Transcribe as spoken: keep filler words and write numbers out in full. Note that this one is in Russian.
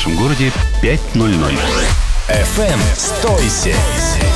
вашем городе пять ноль ноль. эф эм сто семь.